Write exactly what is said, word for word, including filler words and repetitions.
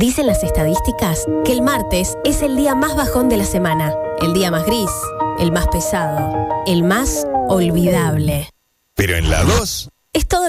Dicen las estadísticas que el martes es el día más bajón de la semana, el día más gris, el más pesado, el más olvidable. Pero en la dos... Es todo